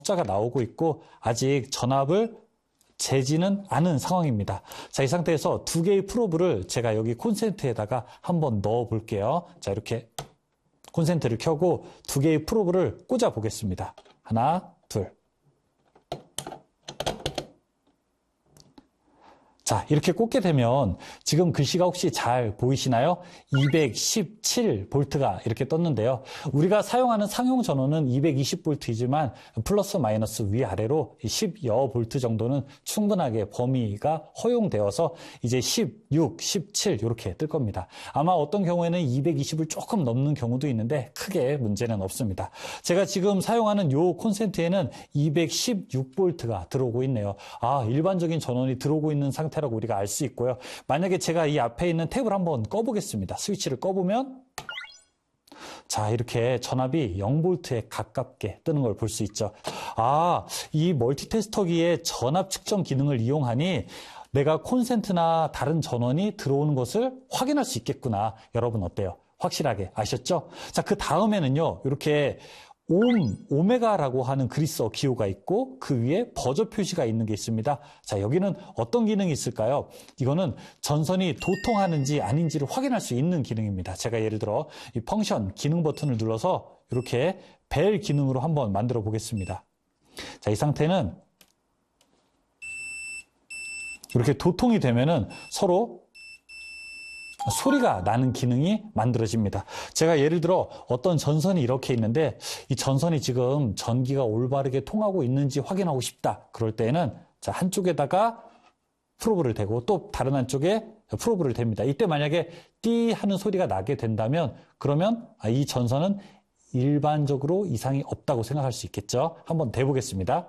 숫자가 나오고 있고 아직 전압을 재지는 않은 상황입니다. 자, 이 상태에서 두 개의 프로브를 제가 여기 콘센트에다가 한번 넣어 볼게요. 자, 이렇게 콘센트를 켜고 두 개의 프로브를 꽂아 보겠습니다. 하나, 둘. 자, 이렇게 꽂게 되면 지금 글씨가 혹시 잘 보이시나요? 217V가 이렇게 떴는데요. 우리가 사용하는 상용 전원은 220V이지만 플러스 마이너스 위아래로 10여 볼트 정도는 충분하게 범위가 허용되어서 이제 16, 17 이렇게 뜰 겁니다. 아마 어떤 경우에는 220을 조금 넘는 경우도 있는데 크게 문제는 없습니다. 제가 지금 사용하는 이 콘센트에는 216V가 들어오고 있네요. 아, 일반적인 전원이 들어오고 있는 상태라고 우리가 알 수 있고요. 만약에 제가 이 앞에 있는 탭을 한번 꺼보겠습니다. 스위치를 꺼보면 자, 이렇게 전압이 0V에 가깝게 뜨는 걸 볼 수 있죠. 아, 이 멀티테스터기의 전압 측정 기능을 이용하니 내가 콘센트나 다른 전원이 들어오는 것을 확인할 수 있겠구나. 여러분 어때요? 확실하게 아셨죠? 자, 그 다음에는요, 이렇게 오메가라고 하는 그리스어 기호가 있고 그 위에 버저 표시가 있는 게 있습니다. 자, 여기는 어떤 기능이 있을까요? 이거는 전선이 도통하는지 아닌지를 확인할 수 있는 기능입니다. 제가 예를 들어 이 펑션 기능 버튼을 눌러서 이렇게 벨 기능으로 한번 만들어 보겠습니다. 자, 이 상태는 이렇게 도통이 되면은 서로 소리가 나는 기능이 만들어집니다. 제가 예를 들어 어떤 전선이 이렇게 있는데 이 전선이 지금 전기가 올바르게 통하고 있는지 확인하고 싶다. 그럴 때는 자, 한쪽에다가 프로브를 대고 또 다른 한쪽에 프로브를 댑니다. 이때 만약에 띠 하는 소리가 나게 된다면 그러면 이 전선은 일반적으로 이상이 없다고 생각할 수 있겠죠. 한번 대보겠습니다.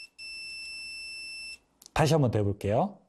다시 한번 대볼게요.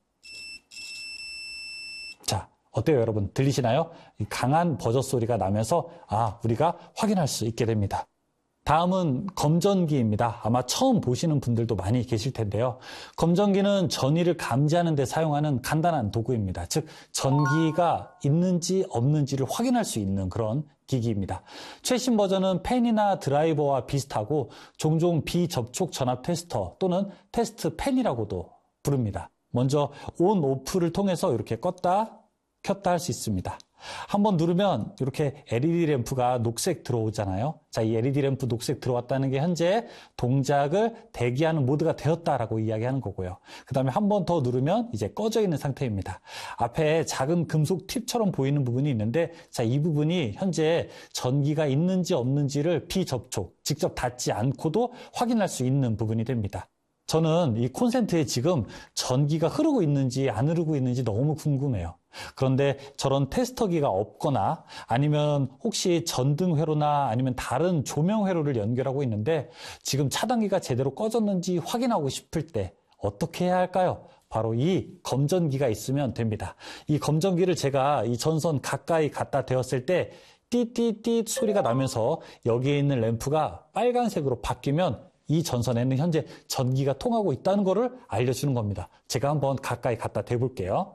자, 어때요, 여러분? 들리시나요? 강한 버저 소리가 나면서 우리가 확인할 수 있게 됩니다. 다음은 검전기입니다. 아마 처음 보시는 분들도 많이 계실 텐데요. 검전기는 전위를 감지하는 데 사용하는 간단한 도구입니다. 즉, 전기가 있는지 없는지를 확인할 수 있는 그런 기기입니다. 최신 버전은 펜이나 드라이버와 비슷하고 종종 비접촉 전압 테스터 또는 테스트 펜이라고도 부릅니다. 먼저 온, 오프를 통해서 이렇게 껐다 켰다 할 수 있습니다. 한번 누르면 이렇게 LED 램프가 녹색 들어오잖아요. 자, 이 LED 램프 녹색 들어왔다는 게 현재 동작을 대기하는 모드가 되었다라고 이야기하는 거고요. 그 다음에 한 번 더 누르면 이제 꺼져 있는 상태입니다. 앞에 작은 금속 팁처럼 보이는 부분이 있는데 자, 이 부분이 현재 전기가 있는지 없는지를 비접촉, 직접 닿지 않고도 확인할 수 있는 부분이 됩니다. 저는 이 콘센트에 지금 전기가 흐르고 있는지 안 흐르고 있는지 너무 궁금해요. 그런데 저런 테스터기가 없거나 아니면 혹시 전등 회로나 아니면 다른 조명 회로를 연결하고 있는데 지금 차단기가 제대로 꺼졌는지 확인하고 싶을 때 어떻게 해야 할까요? 바로 이 검전기가 있으면 됩니다. 이 검전기를 제가 이 전선 가까이 갖다 대었을 때 띠띠띠 소리가 나면서 여기에 있는 램프가 빨간색으로 바뀌면 이 전선에는 현재 전기가 통하고 있다는 것을 알려주는 겁니다. 제가 한번 가까이 갖다 대볼게요.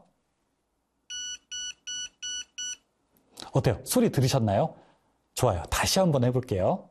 어때요? 소리 들으셨나요? 좋아요. 다시 한번 해볼게요.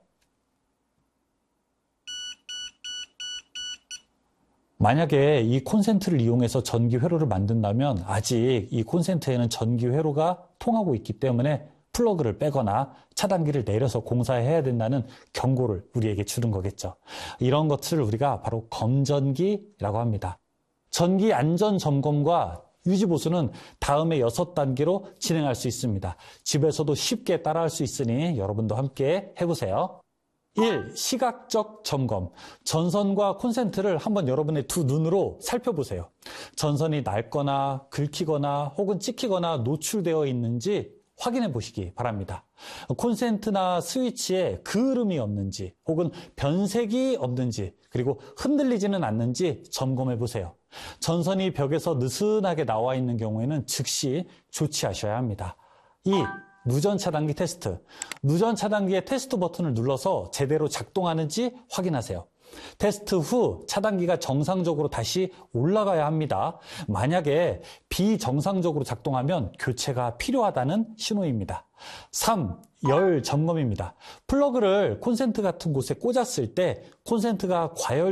만약에 이 콘센트를 이용해서 전기 회로를 만든다면 아직 이 콘센트에는 전기 회로가 통하고 있기 때문에 플러그를 빼거나 차단기를 내려서 공사해야 된다는 경고를 우리에게 주는 거겠죠. 이런 것들을 우리가 바로 검전기라고 합니다. 전기 안전 점검과 유지 보수는 다음에 6단계로 진행할 수 있습니다. 집에서도 쉽게 따라할 수 있으니 여러분도 함께 해보세요. 1. 시각적 점검. 전선과 콘센트를 한번 여러분의 두 눈으로 살펴보세요. 전선이 낡거나 긁히거나 혹은 찍히거나 노출되어 있는지 확인해 보시기 바랍니다. 콘센트나 스위치에 그을음이 없는지 혹은 변색이 없는지 그리고 흔들리지는 않는지 점검해 보세요. 전선이 벽에서 느슨하게 나와 있는 경우에는 즉시 조치하셔야 합니다. 2. 누전 차단기 테스트. 누전 차단기의 테스트 버튼을 눌러서 제대로 작동하는지 확인하세요. 테스트 후 차단기가 정상적으로 다시 올라가야 합니다. 만약에 비정상적으로 작동하면 교체가 필요하다는 신호입니다. 3. 열 점검입니다. 플러그를 콘센트 같은 곳에 꽂았을 때 콘센트가 과열